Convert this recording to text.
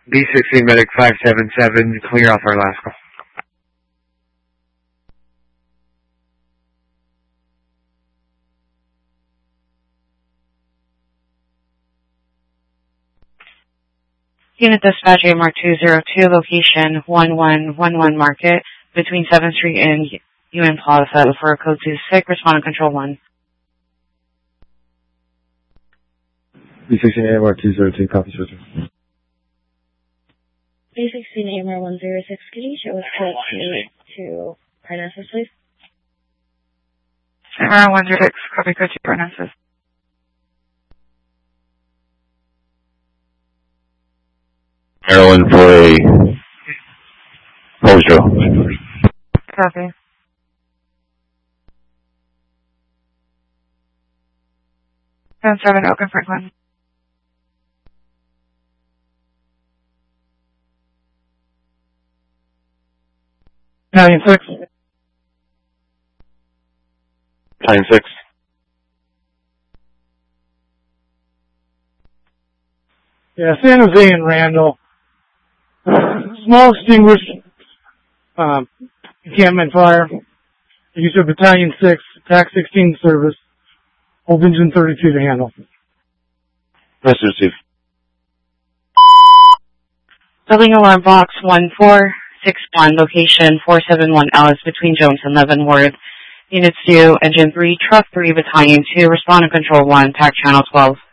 B16 Medic 577, clear off our last call. Unit Dispatch AMR 202, location 1111 Market, between 7th Street and UN Plaza, for a code 26, respond on control 1. B16 AMR 202, copy, switcher. B16 AMR 106, could you show us code to Parnassus, please? AMR 106, copy code to Parnassus. Maryland for a post drill. Copy. 7 Oak and Franklin. Battalion 6. Battalion 6. Yeah, San Jose and Randall. Small extinguished encampment fire. Use of Battalion 6, TAC 16 service. Hold engine 32 to handle. Message received. Building alarm box 1461, location 471 Ellis, between Jones and Leavenworth. Units 2, Engine 3, Truck 3, Battalion 2, respond and control 1, TAC channel 12.